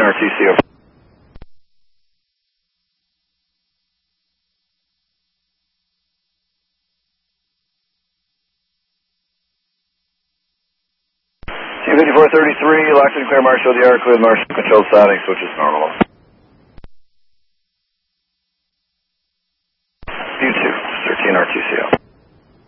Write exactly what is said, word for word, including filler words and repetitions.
R T C. T fifty-four thirty-three, locked and clear, Marshall D R, clear Marshall, control static, switches normal.